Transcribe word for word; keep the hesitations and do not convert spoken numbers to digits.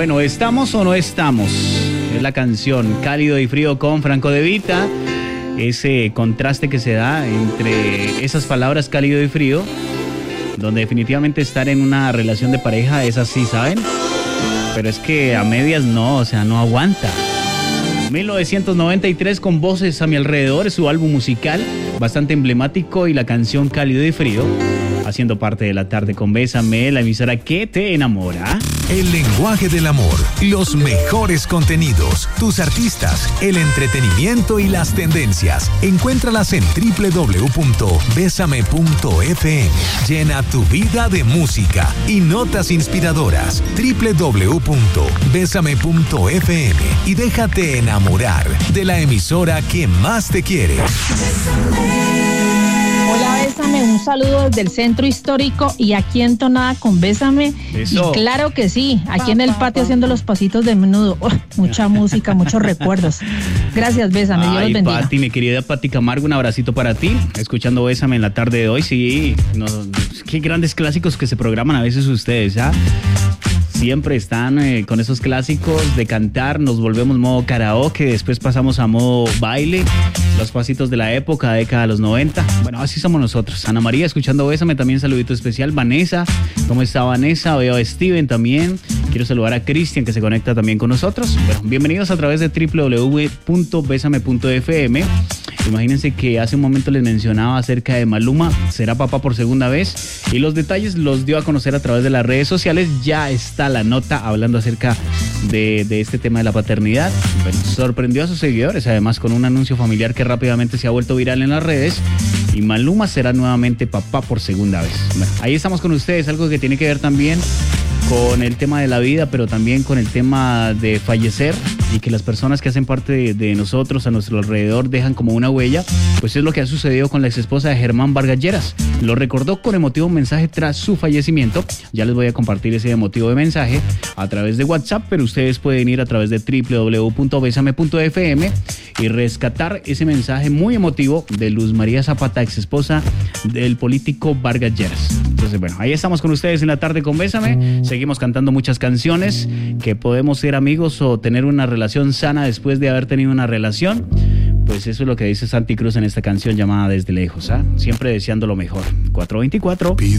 Bueno, ¿estamos o no estamos? Es la canción Cálido y Frío con Franco De Vita. Ese contraste que se da entre esas palabras cálido y frío, donde definitivamente estar en una relación de pareja es así, ¿saben? Pero es que a medias no, o sea, no aguanta. mil novecientos noventa y tres con Voces a mi alrededor, es su álbum musical bastante emblemático, y la canción Cálido y Frío haciendo parte de La Tarde con Bésame, la emisora que te enamora. El lenguaje del amor, los mejores contenidos, tus artistas, el entretenimiento y las tendencias. Encuéntralas en doble u doble u doble u punto besame punto efe eme. Llena tu vida de música y notas inspiradoras. doble u doble u doble u punto besame punto efe eme y déjate enamorar de la emisora que más te quiere. Hola, Bésame, un saludo desde el centro histórico y aquí entonada con Bésame. Eso. Y claro que sí, aquí en el patio haciendo los pasitos de menudo. Oh, mucha música, muchos recuerdos. Gracias, Bésame, Dios los bendiga. Pati, mi querida Pati Camargo, un abracito para ti. Escuchando Bésame en la tarde de hoy, sí. No, qué grandes clásicos que se programan a veces ustedes, ¿ah? Siempre están eh, con esos clásicos de cantar, nos volvemos modo karaoke, después pasamos a modo baile, los pasitos de la época, década de los noventa. Bueno, así somos nosotros. Ana María, escuchando Bésame, también saludito especial. Vanessa, ¿cómo está Vanessa? Veo a Steven también. Quiero saludar a Cristian, que se conecta también con nosotros. Bueno, bienvenidos a través de doble u doble u doble u punto besame punto efe eme. Imagínense que hace un momento les mencionaba acerca de Maluma, será papá por segunda vez, y los detalles los dio a conocer a través de las redes sociales. Ya está la nota hablando acerca de, de este tema de la paternidad. Bueno, sorprendió a sus seguidores, además con un anuncio familiar que rápidamente se ha vuelto viral en las redes, y Maluma será nuevamente papá por segunda vez. Bueno, ahí estamos con ustedes, algo que tiene que ver también con el tema de la vida, pero también con el tema de fallecer, y que las personas que hacen parte de, de nosotros, a nuestro alrededor, dejan como una huella. Pues es lo que ha sucedido con la exesposa de Germán Vargas Lleras. Lo recordó con emotivo mensaje tras su fallecimiento. Ya les voy a compartir ese emotivo de mensaje a través de WhatsApp, pero ustedes pueden ir a través de doble u doble u doble u punto besame punto efe eme y rescatar ese mensaje muy emotivo de Luz María Zapata, exesposa del político Vargas Lleras. Entonces, bueno, ahí estamos con ustedes en la tarde con Bésame. Seguimos cantando muchas canciones, que podemos ser amigos o tener una relación sana después de haber tenido una relación. Pues eso es lo que dice Santi Cruz en esta canción llamada Desde Lejos, ¿ah? Siempre deseando lo mejor. cuatro veinticuatro.